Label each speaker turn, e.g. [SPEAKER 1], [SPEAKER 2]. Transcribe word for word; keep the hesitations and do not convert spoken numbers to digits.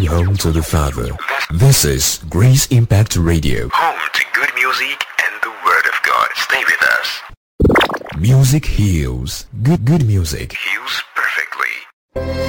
[SPEAKER 1] Home to the Father. This is Grace Impact Radio.
[SPEAKER 2] Home to good music and the Word of God. Stay with us.
[SPEAKER 1] Music heals. Good, good music
[SPEAKER 2] Heal